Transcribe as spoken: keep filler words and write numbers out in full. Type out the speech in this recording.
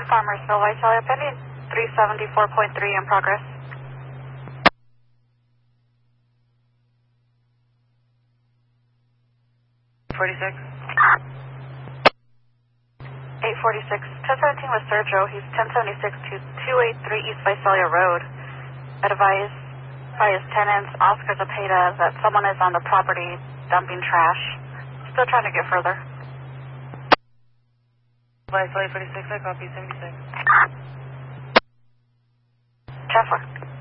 Farmersville, Visalia, pending three seventy-four point three in progress. forty-six. eight forty-six, ten seventeen with Sergio. He's ten seventy-six to two eighty-three East Visalia Road. Advise by his tenants, Oscar Zepeda, that someone is on the property dumping trash. Still trying to get further. Visalia forty-six, I copy seventy-six. Kessler.